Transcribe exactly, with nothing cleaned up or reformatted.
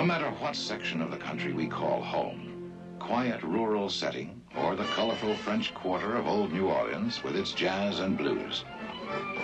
No matter what section of the country we call home, quiet rural setting, or the colorful French Quarter of old New Orleans with its jazz and blues,